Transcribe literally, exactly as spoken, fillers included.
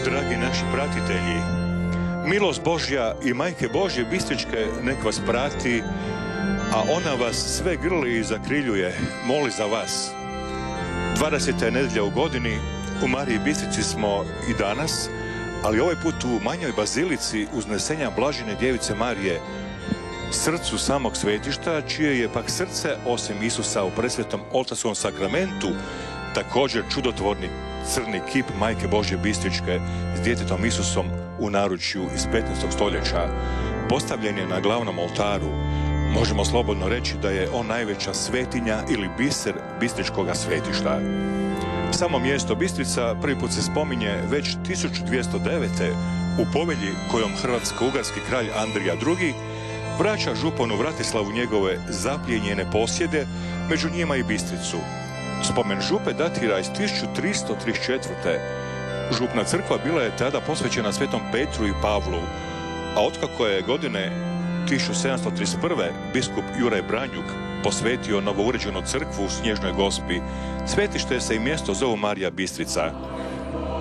dragi naši pratitelji. Milost Božja i Majke Božje Bistričke nek vas prati, a ona vas sve grli i zakriljuje, moli za vas. dvadeseta je nedjelja u godini, u Mariji Bistrici smo i danas, ali ovaj put u manjoj bazilici Uznesenja Blažene Djevice Marije, srcu samog svetišta, čije je pak srce, osim Isusa u presvetom oltarskom sakramentu, također čudotvorni crni kip Majke Božje Bistričke s djetetom Isusom u naručju iz petnaestog stoljeća. Postavljen je na glavnom oltaru. Možemo slobodno reći da je on najveća svetinja ili biser bistričkoga svetišta. Samo mjesto Bistrica prvi put se spominje već tisuću dvjesto devete. u povelji kojom hrvatsko-ugarski kralj Andrija drugi. vraća županu Vratislavu njegove zaplijenjene posjede, među njima i Bistricu. Spomen župe datira iz tisuću tristo trideset četvrte. Župna crkva bila je tada posvećena Svetom Petru i Pavlu, a otkako je godine tisuću sedamsto trideset prve biskup Juraj Branjuk posvetio novouređenu crkvu u Snježnoj Gospi, svetište se i mjesto zovu Marija Bistrica.